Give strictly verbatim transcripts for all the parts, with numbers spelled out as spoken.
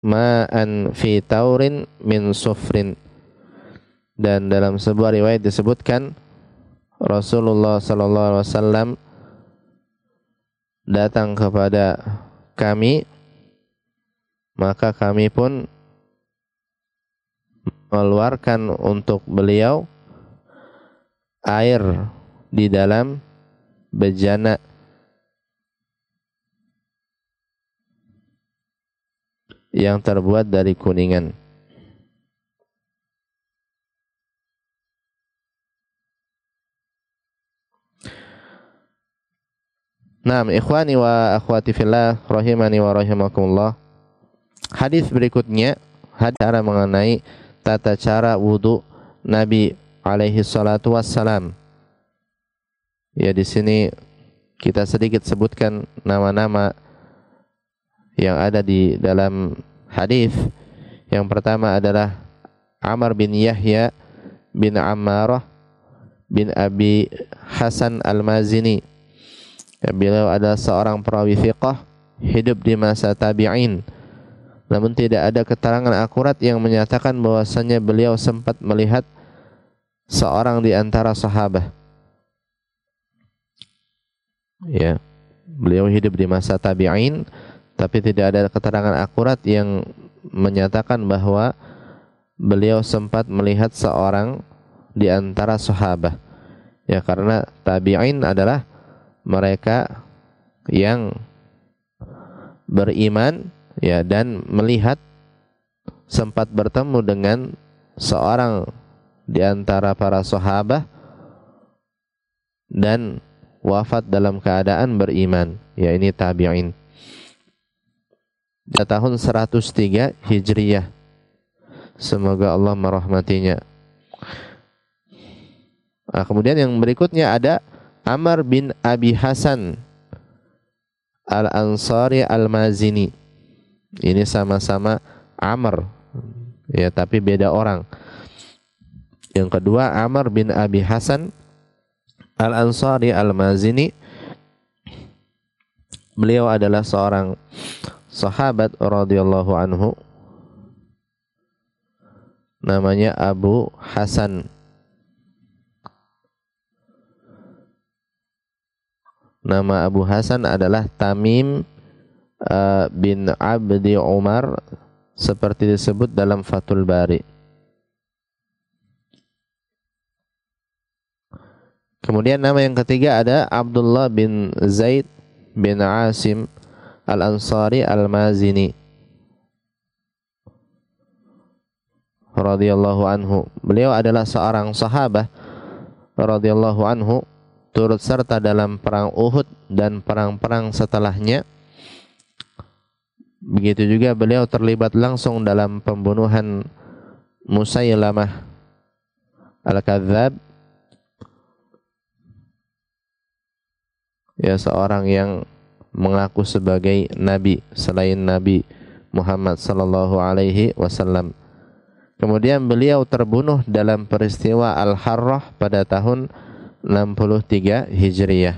ma'an fi taurin min sufrin. Dan dalam sebuah riwayat disebutkan Rasulullah sallallahu alaihi wasallam datang kepada kami, maka kami pun mengeluarkan untuk beliau air di dalam bejana yang terbuat dari kuningan. Naam, ikhwani wa akhwati fillah rahimani wa rahimakumullah. Hadis berikutnya hadis cara mengenai tata cara wudu Nabi alaihi salatu wassalam. Ya, di sini kita sedikit sebutkan nama-nama yang ada di dalam hadis. Yang pertama adalah Amr bin Yahya bin Ammarah bin Abi Hasan Al-Mazini. Ya, beliau adalah seorang perawi fiqh hidup di masa tabi'in. Namun tidak ada keterangan akurat yang menyatakan bahwasannya beliau sempat melihat seorang di antara sahabat. Ya, beliau hidup di masa tabi'in, tapi tidak ada keterangan akurat yang menyatakan bahwa beliau sempat melihat seorang di antara sahabat. Ya, karena tabi'in adalah mereka yang beriman, ya, dan melihat sempat bertemu dengan seorang di antara para sahabat dan wafat dalam keadaan beriman. Ya, ini tabi'in. Pada tahun seratus tiga Hijriyah. Semoga Allah merahmatinya. Nah, kemudian yang berikutnya ada Amr bin Abi Hasan Al-Ansari Al-Mazini. Ini sama-sama Amr, ya, tapi beda orang. Yang kedua Amr bin Abi Hasan Al-Ansari Al-Mazini. Beliau adalah seorang sahabat radhiyallahu anhu, namanya Abu Hasan. Nama Abu Hasan adalah Tamim uh, bin Abdi Umar, seperti disebut dalam Fathul Bari. Kemudian nama yang ketiga ada Abdullah bin Zaid bin Asim Al-Ansari Al-Mazini radhiyallahu anhu. Beliau adalah seorang sahabat radhiyallahu anhu, turut serta dalam perang Uhud dan perang-perang setelahnya. Begitu juga beliau terlibat langsung dalam pembunuhan Musailamah Al-Kadzab, ya, seorang yang mengaku sebagai nabi selain Nabi Muhammad sallallahu alaihi wasallam. Kemudian beliau terbunuh dalam peristiwa Al-Harrah pada tahun enam puluh tiga Hijriyah.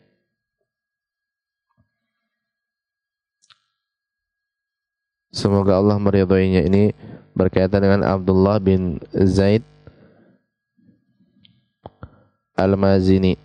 Semoga Allah meridhoinya. Ini berkaitan dengan Abdullah bin Zaid Al-Mazini.